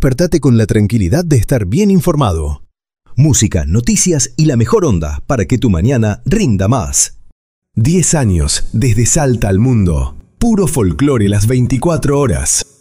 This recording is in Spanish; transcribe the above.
despertate con la tranquilidad de estar bien informado. Música, noticias y la mejor onda para que tu mañana rinda más. 10 años desde Salta al mundo. Puro folclore las 24 horas.